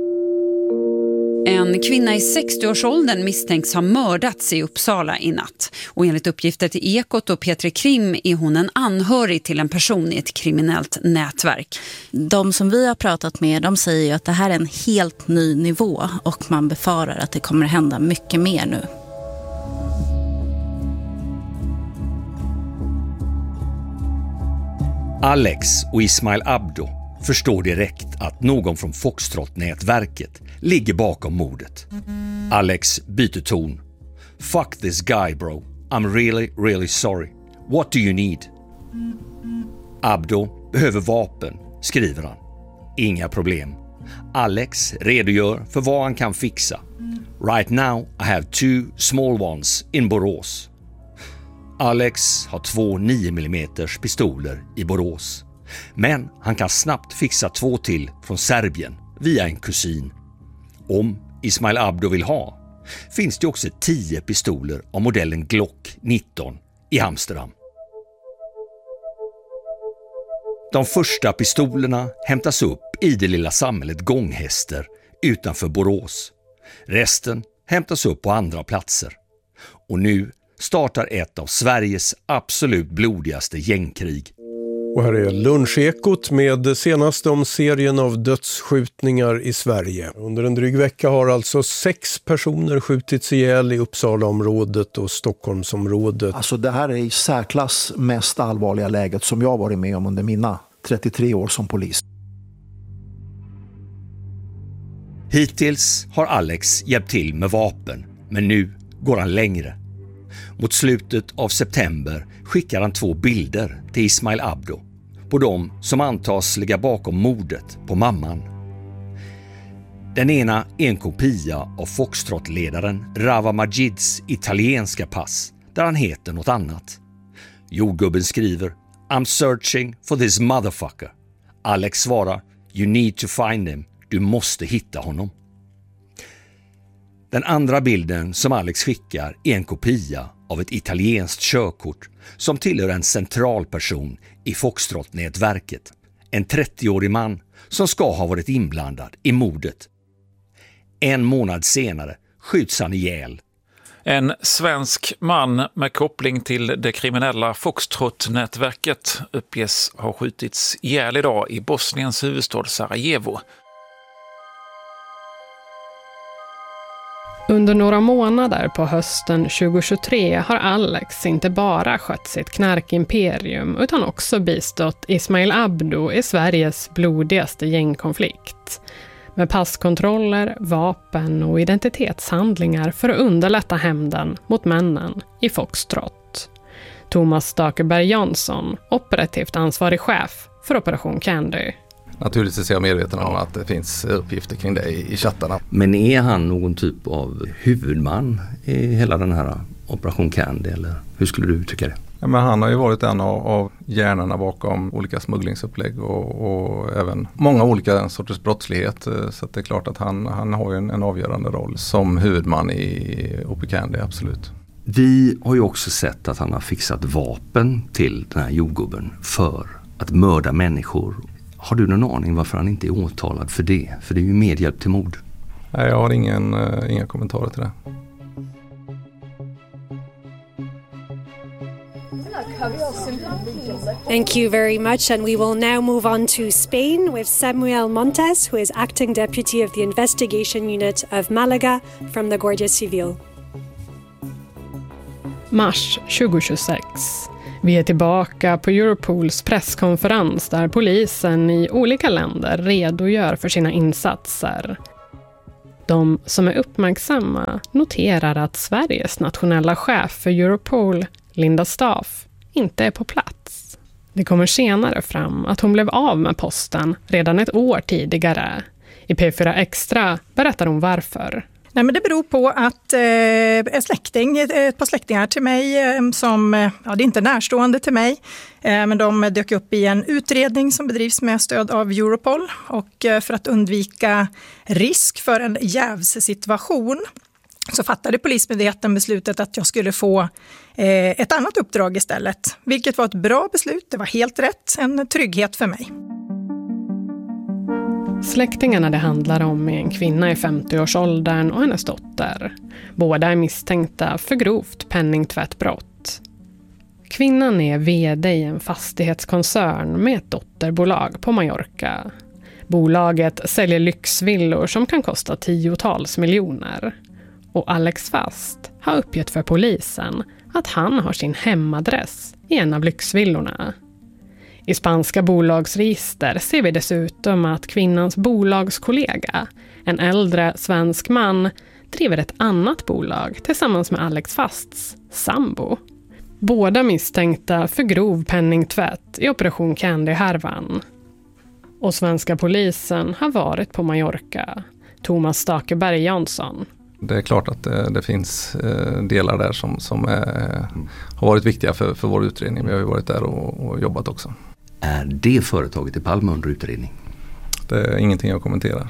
En kvinna i 60-årsåldern misstänks ha mördats i Uppsala i natt. Och enligt uppgifter till Ekot och Petri Krim är hon en anhörig till en person i ett kriminellt nätverk. De som vi har pratat med, de säger ju att det här är en helt ny nivå och man befarar att det kommer hända mycket mer nu. Alex och Ismail Abdo förstår direkt att någon från Foxtrot-nätverket ligger bakom mordet. Alex byter ton. Fuck this guy bro. I'm really sorry. What do you need? Abdo behöver vapen, skriver han. Inga problem. Alex redogör för vad han kan fixa. Right now I have 2 small ones in Borås. Alex har 2 9mm pistoler i Borås. Men han kan snabbt fixa 2 till från Serbien via en kusin. Om Ismail Abdo vill ha finns det också 10 pistoler av modellen Glock 19 i Amsterdam. De första pistolerna hämtas upp i det lilla samhället Gånghäster utanför Borås. Resten hämtas upp på andra platser. Och nu startar ett av Sveriges absolut blodigaste gängkrig. Och här är Lunchekot med det senaste om serien av dödsskjutningar i Sverige. Under en dryg vecka har alltså 6 personer skjutits ihjäl i Uppsalaområdet och Stockholmsområdet. Alltså det här är i särklass mest allvarliga läget som jag varit med om under mina 33 år som polis. Hittills har Alex hjälpt till med vapen, men nu går han längre. Mot slutet av september skickar han 2 bilder till Ismail Abdo på dem som antas ligga bakom mordet på mamman. Den ena är en kopia av Foxtrot-ledaren Rava Majids italienska pass där han heter något annat. Jordgubben skriver I'm searching for this motherfucker. Alex svarar You need to find him. Du måste hitta honom. Den andra bilden som Alex skickar är en kopia av ett italienskt körkort som tillhör en central person i Foxtrot-nätverket. En 30-årig man som ska ha varit inblandad i mordet. En månad senare skjuts han ihjäl. En svensk man med koppling till det kriminella Foxtrot-nätverket uppges ha skjutits ihjäl idag i Bosniens huvudstad Sarajevo. Under några månader på hösten 2023 har Alex inte bara skött sitt knarkimperium utan också bistått Ismail Abdo i Sveriges blodigaste gängkonflikt. Med passkontroller, vapen och identitetshandlingar för att underlätta hämnden mot männen i Foxtrot. Thomas Stakeberg Jansson, operativt ansvarig chef för Operation Candy. Naturligtvis är jag medveten om att det finns uppgifter kring det i chattarna. Men är han någon typ av huvudman i hela den här Operation Candy, eller hur skulle du uttrycka det? Ja, men han har ju varit en av hjärnorna bakom olika smugglingsupplägg och även många olika sorters brottslighet. Så att det är klart att han har ju en avgörande roll som huvudman i Operation Candy, absolut. Vi har ju också sett att han har fixat vapen till den här jordgubben för att mörda människor. Har du någon aning varför han inte är åtalad för det? För det är ju medhjälp till mord. Nej, jag har inga kommentarer till det. Thank you very much, and we will now move on to Spain with Samuel Montes, who is acting deputy of the investigation unit of Malaga from the Guardia Civil. Mars 2026. Vi är tillbaka på Europols presskonferens där polisen i olika länder redogör för sina insatser. De som är uppmärksamma noterar att Sveriges nationella chef för Europol, Linda Staaf, inte är på plats. Det kommer senare fram att hon blev av med posten redan ett år tidigare. I P4 Extra berättar hon varför. Nej, men det beror på att ett par släktingar till mig som, det är inte närstående till mig, men de dök upp i en utredning som bedrivs med stöd av Europol, och för att undvika risk för en jävssituation så fattade Polismyndigheten beslutet att jag skulle få ett annat uppdrag istället, vilket var ett bra beslut. Det var helt rätt, en trygghet för mig. Släktingarna det handlar om är en kvinna i 50-årsåldern och hennes dotter. Båda är misstänkta för grovt penningtvättbrott. Kvinnan är vd i en fastighetskoncern med ett dotterbolag på Mallorca. Bolaget säljer lyxvillor som kan kosta tiotals miljoner. Och Alex Fast har uppgett för polisen att han har sin hemadress i en av lyxvillorna. I spanska bolagsregister ser vi dessutom att kvinnans bolagskollega, en äldre svensk man, driver ett annat bolag tillsammans med Alex Fasts sambo. Båda misstänkta för grov penningtvätt i Operation Candy-härvan. Och svenska polisen har varit på Mallorca. Thomas Stakeberg Jansson. Det är klart att det finns delar där som har varit viktiga för vår utredning. Vi har ju varit där och jobbat också. Är det företaget i Palme under utredning? Det är ingenting jag kommenterar.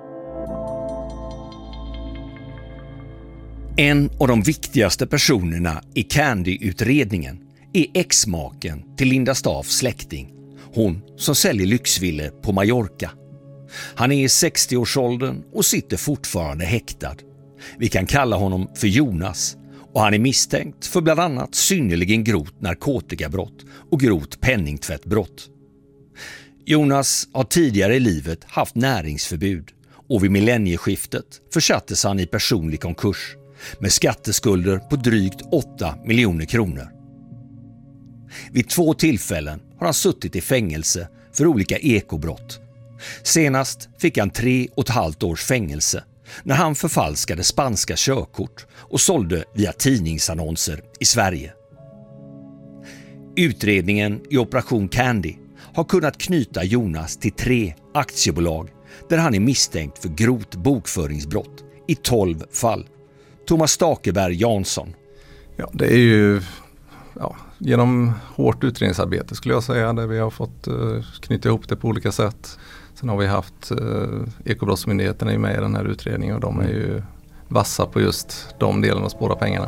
En av de viktigaste personerna i Candy-utredningen är exmaken till Linda Staafs släkting. Hon som säljer lyxvillor på Mallorca. Han är i 60-årsåldern och sitter fortfarande häktad. Vi kan kalla honom för Jonas, och han är misstänkt för bland annat synnerligen grovt narkotikabrott och grovt penningtvättbrott. Jonas har tidigare i livet haft näringsförbud, och vid millennieskiftet försattes han i personlig konkurs med skatteskulder på drygt 8 miljoner kronor. Vid 2 tillfällen har han suttit i fängelse för olika ekobrott. Senast fick han 3,5 års fängelse när han förfalskade spanska körkort och sålde via tidningsannonser i Sverige. Utredningen i Operation Candy har kunnat knyta Jonas till 3 aktiebolag där han är misstänkt för grovt bokföringsbrott i 12 fall. Thomas Stakeberg Jansson. Ja, det är ju genom hårt utredningsarbete skulle jag säga, där vi har fått knyta ihop det på olika sätt. Sen har vi haft Ekobrottsmyndigheten är med i den här utredningen, och de är ju vassa på just de delarna och spåra pengarna.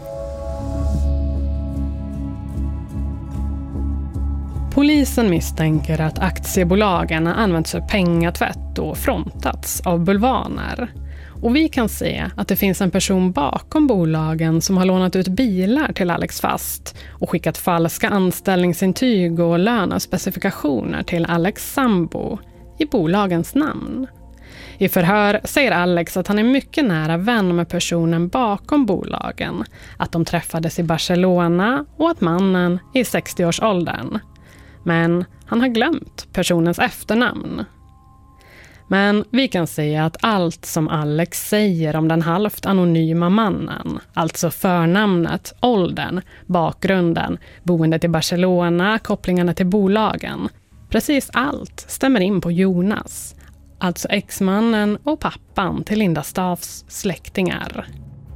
Polisen misstänker att aktiebolagen har använts för pengatvätt och frontats av bulvaner. Och vi kan se att det finns en person bakom bolagen som har lånat ut bilar till Alex Fast och skickat falska anställningsintyg och lönespecifikationer till Alex sambo i bolagens namn. I förhör säger Alex att han är mycket nära vän med personen bakom bolagen, att de träffades i Barcelona och att mannen är i 60-årsåldern. Men han har glömt personens efternamn. Men vi kan säga att allt som Alex säger om den halvt anonyma mannen, alltså förnamnet, åldern, bakgrunden, boendet i Barcelona, kopplingarna till bolagen, precis allt stämmer in på Jonas, alltså exmannen och pappan till Linda Staafs släktingar.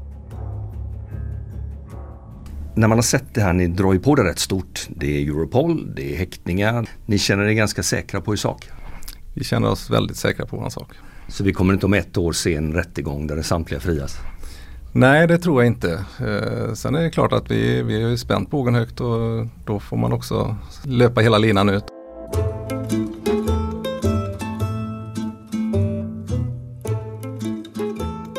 När man har sett det här, ni drar ju på det rätt stort. Det är Europol, det är häktningar. Ni känner er ganska säkra på er sak? Vi känner oss väldigt säkra på vår sak. Så vi kommer inte om 1 år se en rättegång där det samtliga frias? Nej, det tror jag inte. Sen är det klart att vi är spänt bågen högt, och då får man också löpa hela linan ut.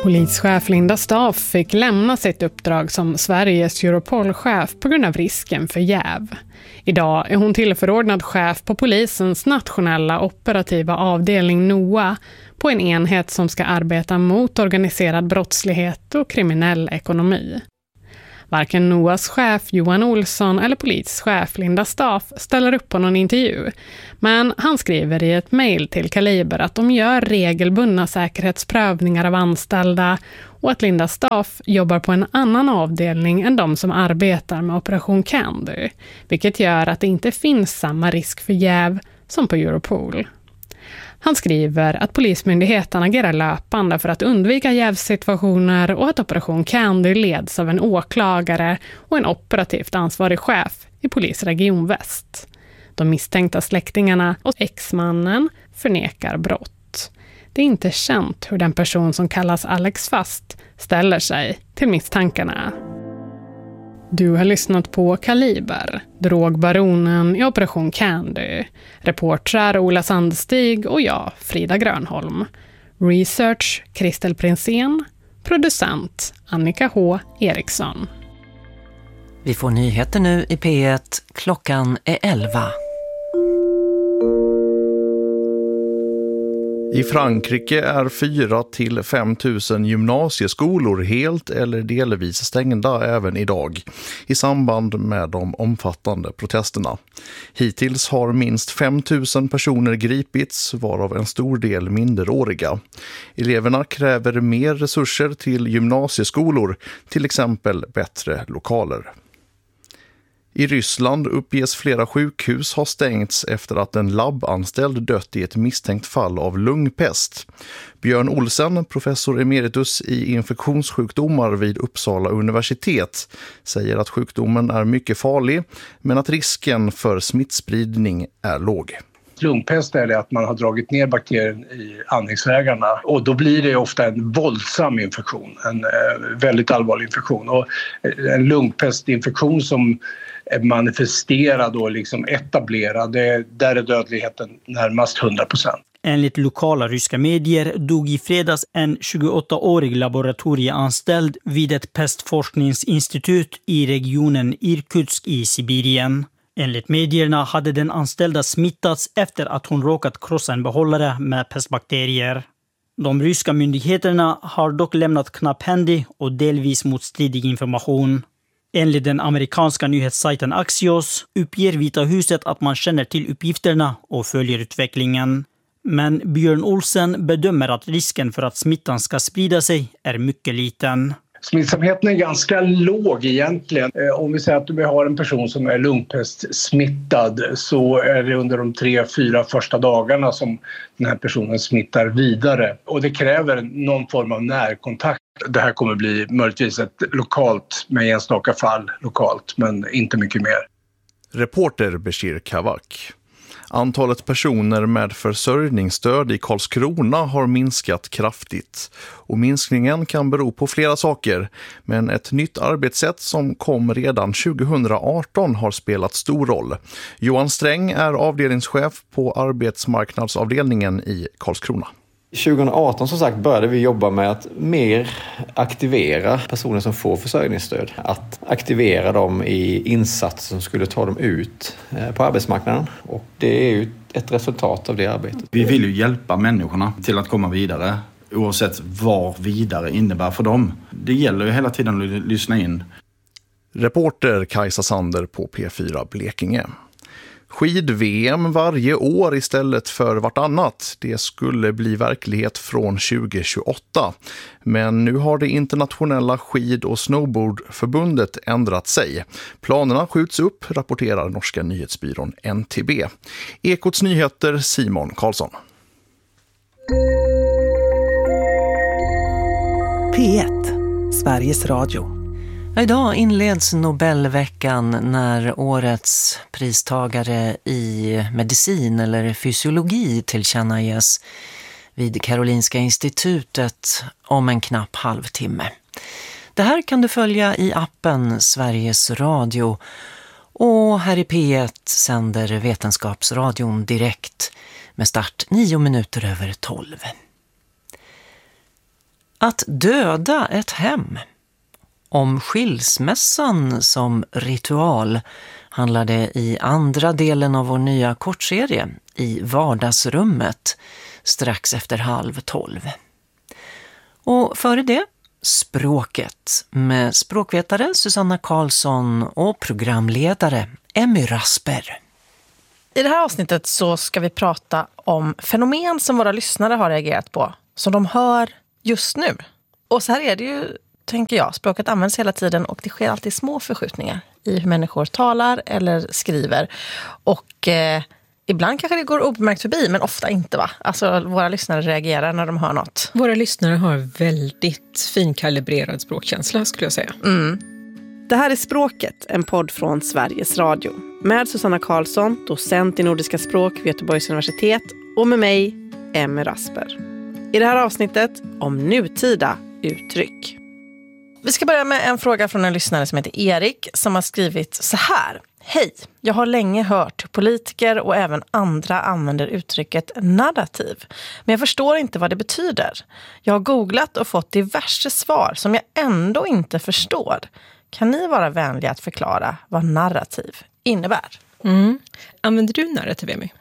Polischef Linda Staff fick lämna sitt uppdrag som Sveriges Europol-chef på grund av risken för jäv. Idag är hon tillförordnad chef på polisens nationella operativa avdelning NOA på en enhet som ska arbeta mot organiserad brottslighet och kriminell ekonomi. Varken NOAs chef Johan Olsson eller polischef Linda Staff ställer upp på någon intervju. Men han skriver i ett mejl till Kaliber att de gör regelbundna säkerhetsprövningar av anställda och att Linda Staff jobbar på en annan avdelning än de som arbetar med Operation Candy. Vilket gör att det inte finns samma risk för jäv som på Europol. Han skriver att polismyndigheten agerar löpande för att undvika jävsituationer och att Operation Candy leds av en åklagare och en operativt ansvarig chef i polisregion Väst. De misstänkta släktingarna och exmannen förnekar brott. Det är inte känt hur den person som kallas Alex Fast ställer sig till misstankarna. Du har lyssnat på Kaliber, drogbaronen i Operation Candy. Reportrar Ola Sandstig och jag, Frida Grönholm. Research Kristel Prinsén. Producent Annika H. Eriksson. Vi får nyheter nu i P1. Klockan är 11. I Frankrike är 4 till 5 000 gymnasieskolor helt eller delvis stängda även idag i samband med de omfattande protesterna. Hittills har minst 5 000 personer gripits, varav en stor del minderåriga. Eleverna kräver mer resurser till gymnasieskolor, till exempel bättre lokaler. I Ryssland uppges flera sjukhus ha stängts efter att en labbanställd dött i ett misstänkt fall av lungpest. Björn Olsen, professor emeritus i infektionssjukdomar vid Uppsala universitet, säger att sjukdomen är mycket farlig men att risken för smittspridning är låg. Lungpest är det att man har dragit ner bakterien i andningsvägarna och då blir det ofta en våldsam infektion, en väldigt allvarlig infektion. Och en lungpestinfektion som är manifesterad och liksom etablerad, där är dödligheten närmast 100%. Enligt lokala ryska medier dog i fredags en 28-årig laboratorieanställd vid ett pestforskningsinstitut i regionen Irkutsk i Sibirien. Enligt medierna hade den anställda smittats efter att hon råkat krossa en behållare med pestbakterier. De ryska myndigheterna har dock lämnat knapphändig och delvis motstridig information. Enligt den amerikanska nyhetssajten Axios uppger Vita huset att man känner till uppgifterna och följer utvecklingen. Men Björn Olsen bedömer att risken för att smittan ska sprida sig är mycket liten. Smittsamheten är ganska låg egentligen. Om vi säger att vi har en person som är lungpestsmittad så är det under de 3-4 första dagarna som den här personen smittar vidare. Och det kräver någon form av närkontakt. Det här kommer bli möjligtvis ett lokalt, med enstaka fall lokalt, men inte mycket mer. Reporter Bashir Kavak. Antalet personer med försörjningsstöd i Karlskrona har minskat kraftigt. Och minskningen kan bero på flera saker, men ett nytt arbetssätt som kom redan 2018 har spelat stor roll. Johan Sträng är avdelningschef på arbetsmarknadsavdelningen i Karlskrona. 2018 som sagt började vi jobba med att mer aktivera personer som får försörjningsstöd. Att aktivera dem i insatser som skulle ta dem ut på arbetsmarknaden. Och det är ju ett resultat av det arbetet. Vi vill ju hjälpa människorna till att komma vidare. Oavsett vad vidare innebär för dem. Det gäller ju hela tiden att lyssna in. Reporter Kajsa Sander på P4 Blekinge. Skid-VM varje år istället för vartannat. Det skulle bli verklighet från 2028. Men nu har det internationella skid- och snowboardförbundet ändrat sig. Planerna skjuts upp, rapporterar norska nyhetsbyrån NTB. Ekots nyheter, Simon Karlsson. P1, Sveriges Radio. Idag inleds Nobelveckan när årets pristagare i medicin eller fysiologi tillkännages vid Karolinska institutet om en knapp halvtimme. Det här kan du följa i appen Sveriges Radio och här i P1 sänder Vetenskapsradion direkt med start 9 minuter över 12. Att döda ett hem. Om skilsmässan som ritual handlar det i andra delen av vår nya kortserie I vardagsrummet strax efter 11:30. Och före det språket med språkvetare Susanna Karlsson och programledare Emmy Rasper. I det här avsnittet så ska vi prata om fenomen som våra lyssnare har reagerat på, som de hör just nu. Och så här är det ju, tänker jag. Språket används hela tiden och det sker alltid små förskjutningar i hur människor talar eller skriver. Och ibland kanske det går obemärkt förbi, men ofta inte, va? Alltså våra lyssnare reagerar när de hör något. Våra lyssnare har väldigt finkalibrerad språkkänsla, skulle jag säga. Det här är Språket, en podd från Sveriges Radio. Med Susanna Karlsson, docent i nordiska språk vid Göteborgs universitet, och med mig, Emmy Rasper. I det här avsnittet om nutida uttryck. Vi ska börja med en fråga från en lyssnare som heter Erik som har skrivit så här. Hej, jag har länge hört politiker och även andra använder uttrycket narrativ. Men jag förstår inte vad det betyder. Jag har googlat och fått diverse svar som jag ändå inte förstår. Kan ni vara vänliga att förklara vad narrativ innebär? Använder du narrativ, Emmy?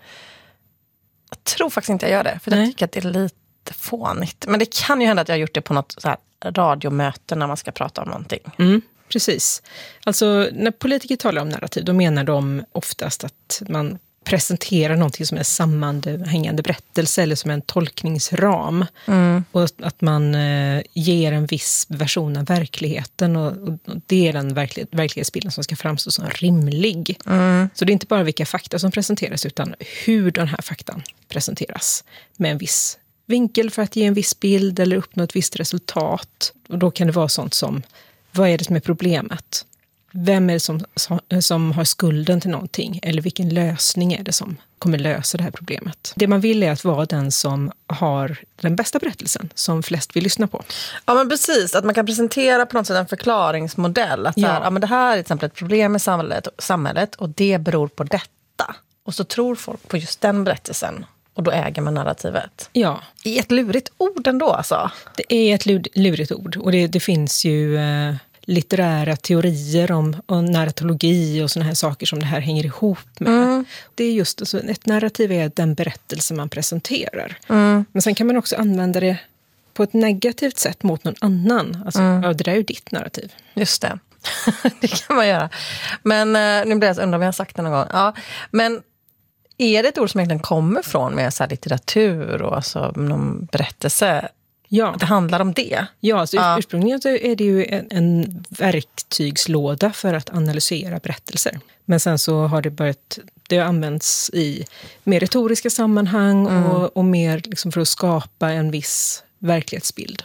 Jag tror faktiskt inte jag gör det, för jag tycker att det är lite fånigt. Men det kan ju hända att jag har gjort det på något så här radiomöte när man ska prata om någonting. Precis. Alltså när politiker talar om narrativ, då menar de oftast att man presenterar någonting som en sammanhängande berättelse eller som en tolkningsram. Och att man ger en viss version av verkligheten och det är den verklighetsbilden som ska framstå som rimlig. Så det är inte bara vilka fakta som presenteras utan hur den här faktan presenteras med en viss vinkel för att ge en viss bild eller uppnå ett visst resultat. Och då kan det vara sånt som, vad är det som är problemet? Vem är det som har skulden till någonting? Eller vilken lösning är det som kommer lösa det här problemet? Det man vill är att vara den som har den bästa berättelsen som flest vill lyssna på. Ja, men precis. Att man kan presentera på något sätt en förklaringsmodell. Att men det här är till exempel ett problem i samhället och det beror på detta. Och så tror folk på just den berättelsen. Och då äger man narrativet. Ja. I ett lurigt ord ändå, alltså. Det är ett lurigt ord. Och det finns ju litterära teorier om narratologi och såna här saker som det här hänger ihop med. Det är just, alltså, ett narrativ är den berättelse man presenterar. Men sen kan man också använda det på ett negativt sätt mot någon annan. Alltså, det där är ju ditt narrativ. Just det. Det kan man göra. Men nu blir jag undrar om jag har sagt det någon gång. Ja, men är det ett ord som egentligen kommer från med så här litteratur och alltså någon berättelse? Ja. Det handlar om det? Ja, alltså ursprungligen så är det ju en verktygslåda för att analysera berättelser. Men sen så har det använts i mer retoriska sammanhang och mer liksom för att skapa en viss verklighetsbild.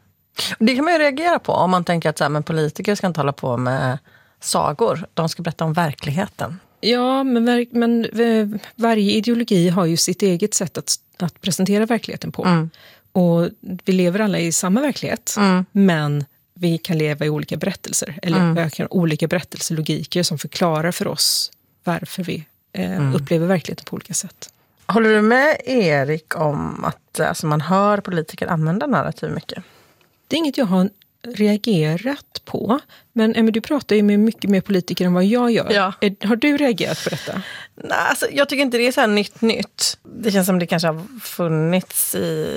Det kan man ju reagera på om man tänker att så här, men politiker ska inte hålla på med sagor. De ska berätta om verkligheten. Ja, men varje ideologi har ju sitt eget sätt att presentera verkligheten på. Och vi lever alla i samma verklighet, men vi kan leva i olika berättelser. Eller olika berättelselogiker som förklarar för oss varför vi upplever verkligheten på olika sätt. Håller du med Erik om att alltså, man hör politiker använda narrativ mycket? Det är inget jag har reagerat på. Men Emmy, du pratar ju med mycket mer politiker än vad jag gör. Ja. Har du reagerat på detta? Nej, alltså, jag tycker inte det är så här nytt. Det känns som det kanske har funnits i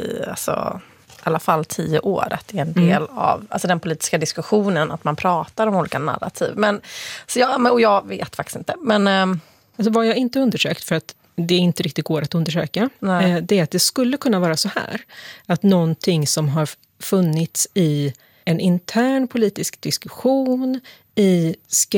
alla fall 10 år. Att det är en del av alltså, den politiska diskussionen. Att man pratar om olika narrativ. Och jag vet faktiskt inte. Men alltså, vad jag inte undersökt för att det inte riktigt går att undersöka. Det är att det skulle kunna vara så här. Att någonting som har funnits i en intern politisk diskussion i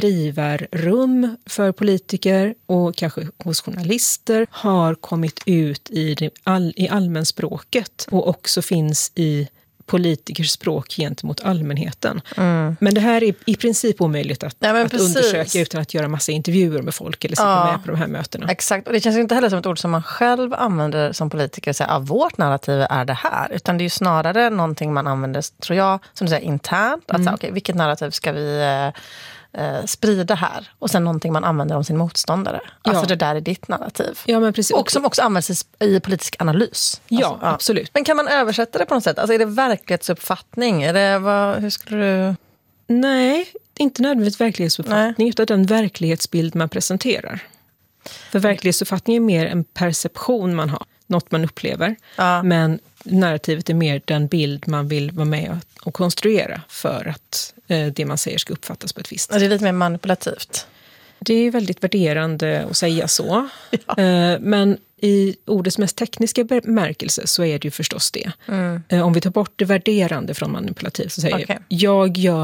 skrivarrum för politiker och kanske hos journalister har kommit ut i allmänspråket och också finns i politikers språk gentemot allmänheten. Men det här är i princip omöjligt att undersöka utan att göra massa intervjuer med folk eller sitta med på de här mötena. Exakt, och det känns ju inte heller som ett ord som man själv använder som politiker och säger vårt narrativ är det här, utan det är ju snarare någonting man använder, tror jag, som du säger, internt. Att säga, okej, vilket narrativ ska vi sprida här. Och sen någonting man använder om sin motståndare. Alltså det där är ditt narrativ. Ja, men precis. Och som också används i politisk analys. Ja, absolut. Men kan man översätta det på något sätt? Alltså är det verklighetsuppfattning? Är det, hur skulle du... Nej, inte nödvändigtvis verklighetsuppfattning utan den verklighetsbild man presenterar. För verklighetsuppfattning är mer en perception man har, något man upplever. Men narrativet är mer den bild man vill vara med och konstruera för att det man säger ska uppfattas på ett visst sätt. Det är lite mer manipulativt. Det är väldigt värderande att säga så. Men i ordets mest tekniska bemärkelse så är det ju förstås det. Om vi tar bort det värderande från manipulativt så säger jag gör